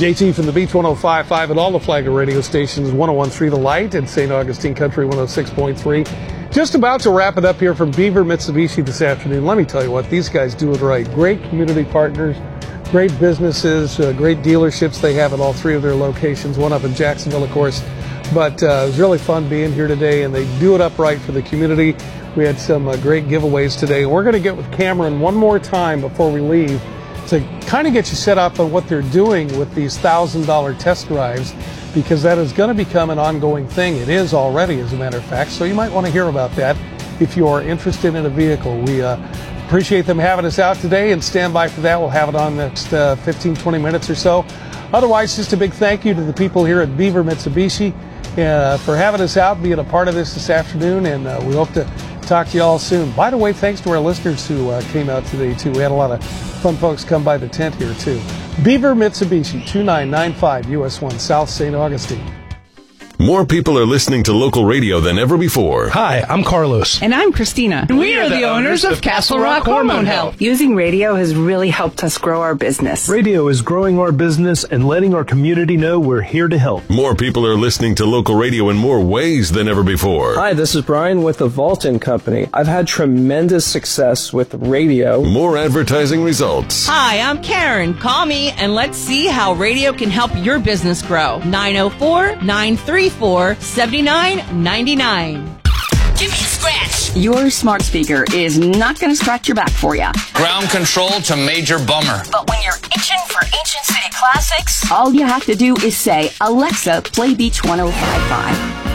JT from the Beach 105.5 and all the Flagler radio stations, 101.3 The Light and St. Augustine Country 106.3. Just about to wrap it up here from Beaver Mitsubishi this afternoon. Let me tell you what, these guys do it right. Great community partners, great businesses, great dealerships they have at all three of their locations, one up in Jacksonville, of course. But it was really fun being here today, and they do it up right for the community. We had some great giveaways today. We're going to get with Cameron one more time before we leave to kind of get you set up on what they're doing with these $1,000 test drives, because that is going to become an ongoing thing. It is already, as a matter of fact, so you might want to hear about that if you are interested in a vehicle. We appreciate them having us out today, and stand by for that. We'll have it on the next 15, 20 minutes or so. Otherwise, just a big thank you to the people here at Beaver Mitsubishi for having us out, being a part of this afternoon, and we hope to talk to you all soon. By the way, thanks to our listeners who came out today, too. We had a lot of fun folks come by the tent here, too. Beaver Mitsubishi, 2995 US 1 South St. Augustine. More people are listening to local radio than ever before. Hi, I'm Carlos. And I'm Christina. We are the owners of Castle Rock Hormone Health. Using radio has really helped us grow our business. Radio is growing our business and letting our community know we're here to help. More people are listening to local radio in more ways than ever before. Hi, this is Brian with the Vaulton Company. I've had tremendous success with radio. More advertising results. Hi, I'm Karen. Call me and let's see how radio can help your business grow. 904-934-7999. Give me a scratch. Your smart speaker is not going to scratch your back for you. Ground control to major bummer. But when you're itching for ancient city classics, all you have to do is say, Alexa, play Beach 105.5.